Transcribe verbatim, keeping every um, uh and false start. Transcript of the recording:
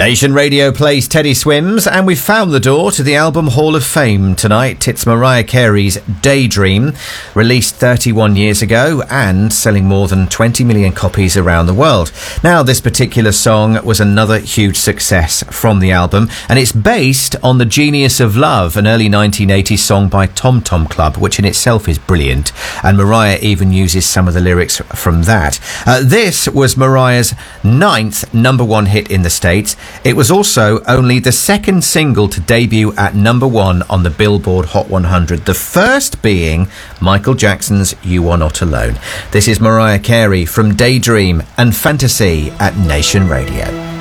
Nation Radio plays Teddy Swims, and we've found the door to the Album Hall of Fame tonight. It's Mariah Carey's Daydream, released thirty-one years ago and selling more than twenty million copies around the world. Now, this particular song was another huge success from the album, and it's based on The Genius of Love, an early nineteen eighties song by Tom Tom Club, which in itself is brilliant, and Mariah even uses some of the lyrics from that. Uh, this was Mariah's ninth number one hit in the States. It was also only the second single to debut at number one on the Billboard Hot one hundred, the first being Michael Jackson's You Are Not Alone. This is Mariah Carey from Daydream and Fantasy at Nation Radio.